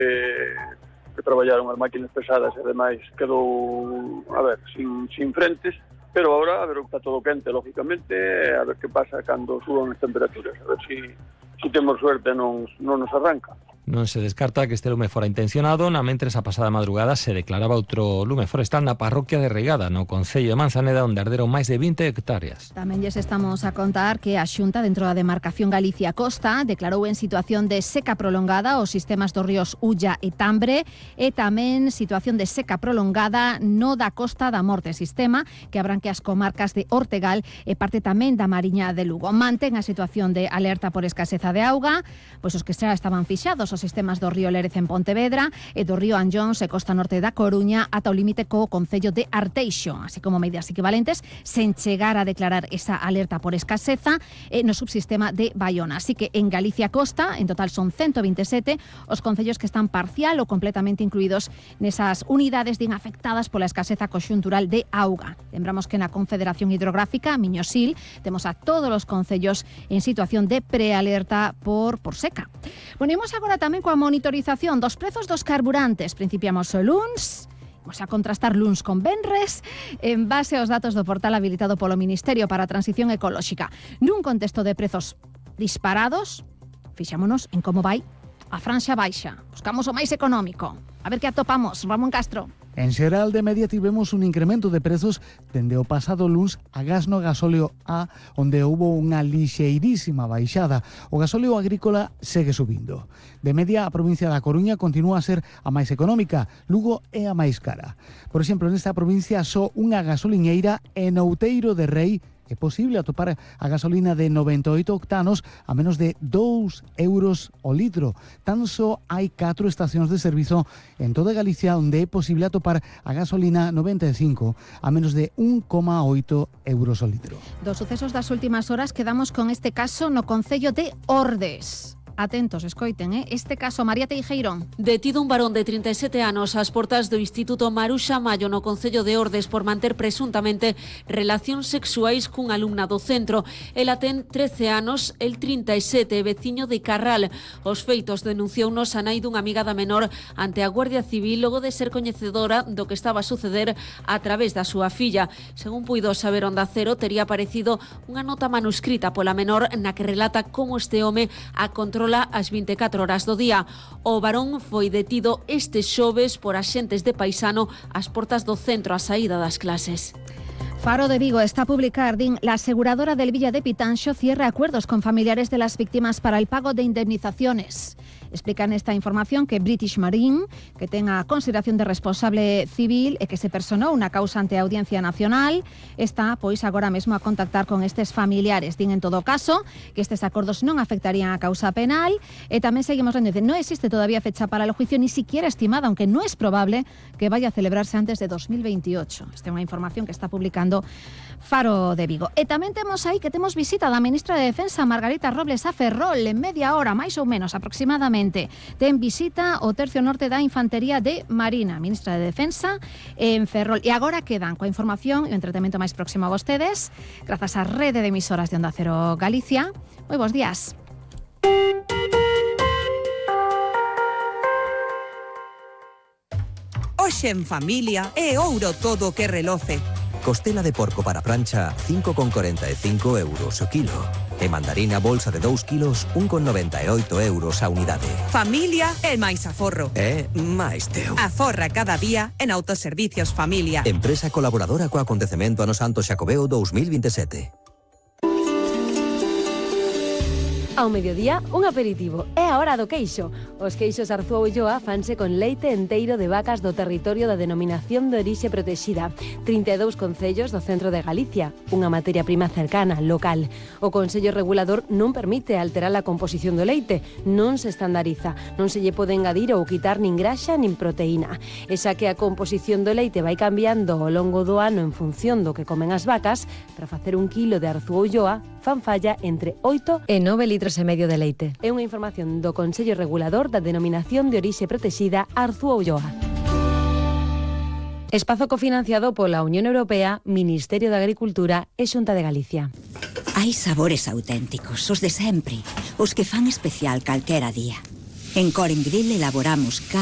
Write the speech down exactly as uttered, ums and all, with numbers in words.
eh, que traballaron as máquinas pesadas e demais quedou, a ver, sin, sin frentes, pero agora, a ver, está todo quente, lógicamente, a ver que pasa cando suban as temperaturas, a ver si, si temos suerte non, non nos arranca. Non se descarta que este lume fora intencionado, na mentres a pasada madrugada se declaraba outro lume forestal na parroquia de Reigada, no concello de Manzaneda, onde arderon máis de vinte hectáreas. Tamén lles estamos a contar que a Xunta, dentro da demarcación Galicia Costa, declarou en situación de seca prolongada os sistemas dos ríos Ulla e Tambre, e tamén situación de seca prolongada no da Costa da Morte, sistema que abranque as comarcas de Ortegal e parte tamén da Mariña de Lugo. Mantén a situación de alerta por escaseza de auga, pois os que xa estaban fixados os sistemas do río Lérez en Pontevedra e do río Anllóns e Costa Norte da Coruña ata o límite co concello de Arteixo, así como medidas equivalentes sen chegar a declarar esa alerta por escaseza e no subsistema de Baiona. Así que en Galicia Costa, en total son ciento veintisiete os concellos que están parcial ou completamente incluídos nesas unidades din afectadas pola escaseza conxuntural de auga. Lembramos que na Confederación Hidrográfica, Miñosil, temos a todos os concellos en situación de prealerta por, por seca. Ponemos agora tamén coa monitorización dos prezos dos carburantes. Principiamos o luns, vamos a contrastar luns con venres en base aos datos do portal habilitado polo Ministerio para a Transición Ecolóxica. Nun contexto de prezos disparados, fixámonos en como vai a franxa baixa. Buscamos o máis económico. A ver que atopamos, Ramón Castro. En xeral, de media tivemos un incremento de prezos dende o pasado luns a gas no gasóleo A, onde houbo unha lixeirísima baixada. O gasóleo agrícola segue subindo. De media, a provincia da Coruña continúa a ser a máis económica, Lugo é a máis cara. Por exemplo, nesta provincia só unha gasoliñeira en Outeiro de Rei é posible atopar a gasolina de noventa e oito octanos a menos de dous euros o litro. Tan só hai catro estacións de servizo en toda Galicia onde é posible atopar a gasolina noventa e cinco a menos de un coma oito euros o litro. Dos sucesos das últimas horas quedamos con este caso no concello de Ordes. Atentos, escoiten, eh? Este caso, María Teijeiro. Detido un varón de trinta e sete anos ás portas do Instituto Maruxa Mayo no concello de Ordes por manter presuntamente relacións sexuais cunha alumna do centro. Ela ten trece anos, el trinta e sete, veciño de Carral. Os feitos denunciounos a nai dunha amiga da menor ante a Guardia Civil logo de ser coñecedora do que estaba a suceder a través da súa filla. Según puido saber Onda Cero, tería aparecido unha nota manuscrita pola menor na que relata como este home a controla ás vinte e catro horas do día. O varón foi detido este xoves por axentes de Paisano ás portas do centro á saída das clases. Faro de Vigo está a publicar, din, la aseguradora del Villa de Pitanxo cierra acuerdos con familiares de las víctimas para el pago de indemnizaciones. Explican esta información que British Marine, que ten a consideración de responsable civil e que se personou unha causa ante a Audiencia Nacional, está, pois, agora mesmo a contactar con estes familiares. Din, en todo caso, que estes acordos non afectarían a causa penal e tamén seguimos lendo, non existe todavía fecha para o juicio, ni siquiera estimada, aunque non es probable que vaya a celebrarse antes de dos mil veintiocho. Esta é unha información que está publicando Faro de Vigo. E tamén temos aí que temos visita da ministra de Defensa, Margarita Robles, a Ferrol, en media hora, máis ou menos, aproximadamente. Ten visita o Tercio Norte da Infantería de Marina, ministra de Defensa en Ferrol. E agora quedan coa información e o entretenimento máis próximo a vostedes, grazas á rede de emisoras de Onda Cero Galicia. Moi bons días. Hoxe en familia é ouro todo o que reloce. Costela de porco para prancha, cinco con corenta e cinco euros o kilo. E mandarina bolsa de dous kilos, un con noventa e oito euros a unidade. Familia é máis aforro. É máis teu. Aforra cada día en Autoservicios Familia. Empresa colaboradora co acontecemento ano Santo Xacobeo dous mil vinte e sete. Ao mediodía, un aperitivo. É a hora do queixo. Os queixos Arzúa Ulloa fanse con leite enteiro de vacas do territorio da denominación de orixe protexida. trinta e dous concellos do centro de Galicia. Unha materia prima cercana, local. O Consello Regulador non permite alterar a composición do leite. Non se estandariza. Non se lle pode engadir ou quitar nin graxa nin proteína. E xa que a composición do leite vai cambiando ao longo do ano en función do que comen as vacas, para facer un quilo de Arzúa Ulloa, fan falla entre oito e nove litros e medio de leite. É unha información do Consello Regulador da denominación de orixe protexida Arzúa Ulloa. Espazo cofinanciado pola Unión Europea, Ministerio de Agricultura e Xunta de Galicia. Hai sabores auténticos, os de sempre, os que fan especial calquera día. En Core and Grill elaboramos